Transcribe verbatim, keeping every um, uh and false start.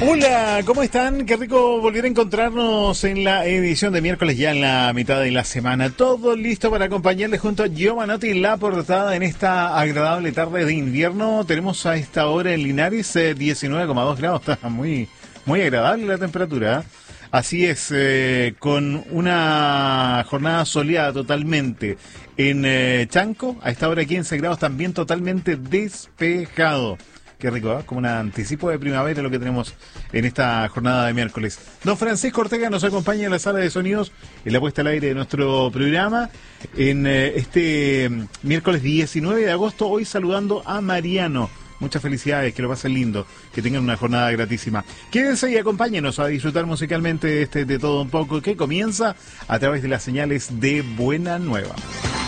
Hola, ¿cómo están? Qué rico volver a encontrarnos en la edición de miércoles, ya en la mitad de la semana. Todo listo para acompañarles junto a Giovanotti la portada en esta agradable tarde de invierno. Tenemos a esta hora en Linares eh, diecinueve coma dos grados, está muy, muy agradable la temperatura, ¿eh? Así es, eh, con una jornada soleada totalmente. En eh, Chanco, a esta hora quince grados, también totalmente despejado. Qué rico, ¿eh? Como un anticipo de primavera lo que tenemos en esta jornada de miércoles. Don Francisco Ortega nos acompaña en la sala de sonidos en la puesta al aire de nuestro programa en eh, este miércoles diecinueve de agosto, hoy saludando a Mariano. Muchas felicidades, que lo pasen lindo, que tengan una jornada gratísima. Quédense y acompáñenos a disfrutar musicalmente este de todo un poco, que comienza a través de las señales de Buena Nueva.